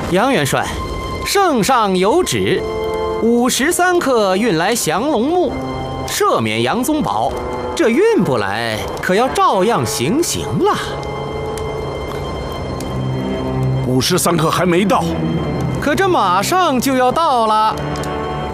杨元帅，圣上有旨，53克运来降龙木，赦免杨宗保。这运不来，可要照样行刑了。 53克还没到， 可这马上就要到了。